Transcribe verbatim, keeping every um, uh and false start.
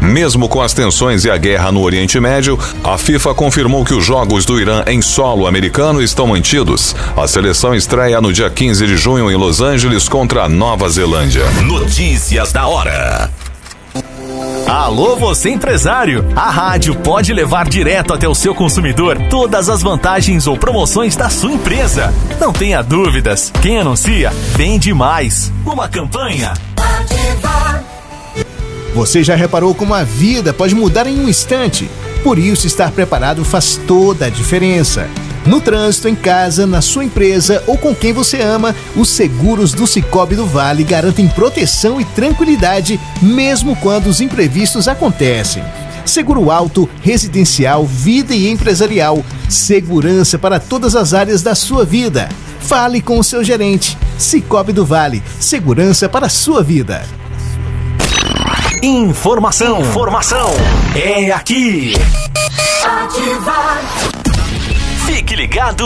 Mesmo com as tensões e a guerra no Oriente Médio, a FIFA confirmou que os jogos do Irã em solo americano estão mantidos. A seleção estreia no dia quinze de junho em Los Angeles contra a Nova Zelândia. Notícias da hora. Alô, você empresário! A rádio pode levar direto até o seu consumidor todas as vantagens ou promoções da sua empresa. Não tenha dúvidas, quem anuncia, vende mais. Uma campanha. Você já reparou como a vida pode mudar em um instante? Por isso, estar preparado faz toda a diferença. No trânsito, em casa, na sua empresa ou com quem você ama, os seguros do Sicoob do Vale garantem proteção e tranquilidade, mesmo quando os imprevistos acontecem. Seguro auto, residencial, vida e empresarial. Segurança para todas as áreas da sua vida. Fale com o seu gerente. Sicoob do Vale. Segurança para a sua vida. Informação, informação. É aqui. Ativar. Fique ligado